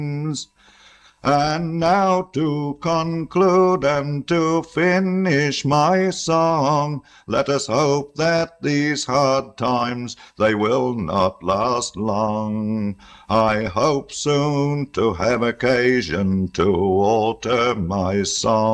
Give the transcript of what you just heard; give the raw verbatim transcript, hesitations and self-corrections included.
And now to conclude and to finish my song, let us hope that these hard times, they will not last long. I hope soon to have occasion to alter my song.